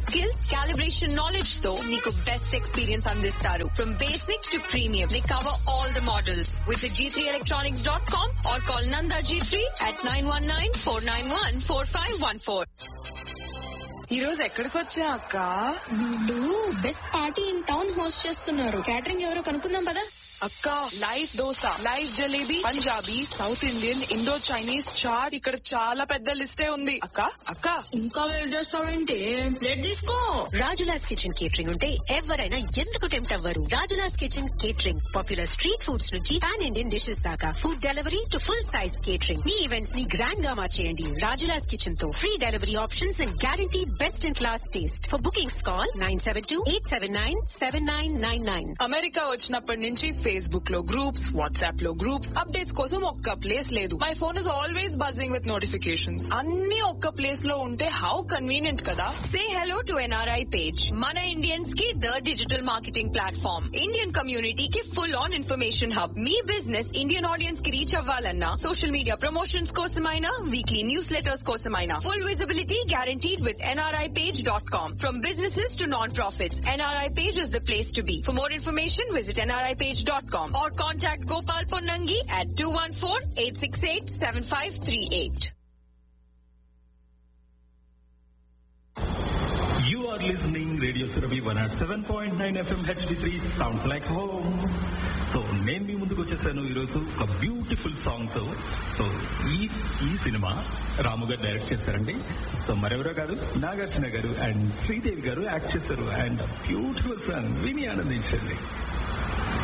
Skills, calibration knowledge తో మీకు best experience అందిస్తారు. From basic to premium, they cover all the models. Visit g3electronics.com or call Nanda G3 at 919-491-4514. ఈ రోజు ఎక్కడికి వచ్చా అక్క? వీళ్ళు best party in town host చేస్తున్నారు. క్యాటరింగ్ ఎవరో కనుక్కుందాం పదా. అక్క, live dosa, live jalebi, Punjabi, south Indian, Indo Chinese chat, ఇక్కడ చాలా పెద్ద లిస్టే ఉంది. అక్క అక్క ఇంకా వెయిట్ చేస్తావేంటి? ప్లేట్ తీసుకో. రాజులాస్ కిచెన్ కేటరింగ్ ఉంటే ఎవరైనా ఎందుకు టెంప్ట్ అవ్వరు? Rajula's kitchen catering popular street foods నుంచి పాన్ ఇండియన్ డిషెస్ దాకా, food delivery to full size catering. Me events ని గ్రాండ్ గా మార్చేయండి రాజులాస్ కిచెన్ తో. Free delivery options and guarantee best in class taste. For bookings call 972-879-7999. America వచ్చినప్పటి నుంచి Facebook లో groups, WhatsApp లో గ్రూప్స్, అప్డేట్స్ కోసం ఒక్క ప్లేస్ లేదు. My phone is always buzzing with notifications. అన్ని ఒక్క ప్లేస్ లో ఉంటే హౌ కన్వీనియంట్ కదా. Say hello to NRI page. Mana Indians की the digital marketing platform. Indian community की full on information hub. Me business Indian audience की reach అవ్వాలన్నా, social media promotions కోసమైనా, weekly newsletters కోసమైనా, full visibility guaranteed with nripage.com. From businesses to non-profits, NRI page is the place to be. For more information, visit nripage.com or contact Gopal Ponnangi at 214-868-7538. You are listening Radio Surabhi 107.9 FM HD3 sounds like home. So నేను మీ ముందుకు వచ్చేసాను ఈరోజు ఒక beautiful song తో. So ఈ cinema రాము గారు direct చేశారండి. So మరెవరో కాదు, నాగార్జున గారు అండ్ శ్రీదేవి గారు యాక్ట్ చేశారు. అండ్ బ్యూటిఫుల్ సాంగ్ విని ఆనందించండి.